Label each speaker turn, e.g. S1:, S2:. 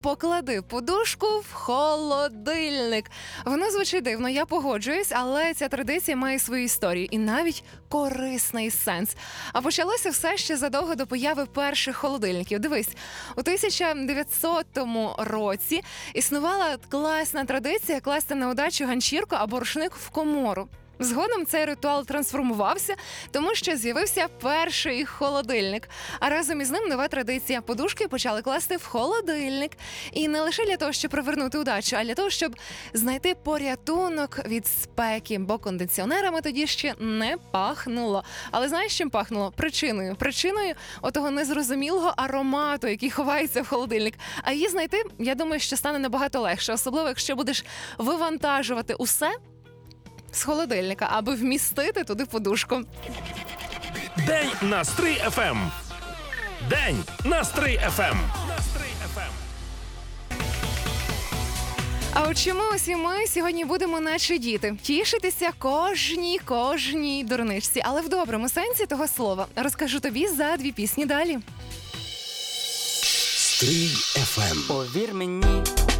S1: Поклади подушку в холодильник. Воно звучить дивно, я погоджуюсь, але ця традиція має свою історію і навіть корисний сенс. А почалося все ще задовго до появи перших холодильників. Дивись, у 1900 році існувала класна традиція класти на удачу ганчірку або рушник в комору. Згодом цей ритуал трансформувався, тому що з'явився перший холодильник. А разом із ним нова традиція. Подушки почали класти в холодильник. І не лише для того, щоб привернути удачу, а для того, щоб знайти порятунок від спеки. Бо кондиціонерами тоді ще не пахнуло. Але знаєш, чим пахнуло? Причиною. Причиною отого незрозумілого аромату, який ховається в холодильник. А її знайти, я думаю, що стане набагато легше. Особливо, якщо будеш вивантажувати усе з холодильника, аби вмістити туди подушку.
S2: День на Стрий ФМ. День на Стрий ФМ.
S1: А от чому усі ми сьогодні будемо наче діти? Тішитися кожній дурничці, але в доброму сенсі того слова. Розкажу тобі за 2 пісні далі.
S3: Стрий ФМ.
S4: Повір мені,